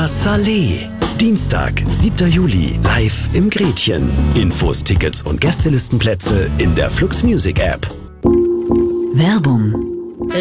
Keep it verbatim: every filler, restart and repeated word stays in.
Barbara Saleh. Dienstag, siebter Juli, live im Gretchen. Infos, Tickets und Gästelistenplätze in der Flux Music App. Werbung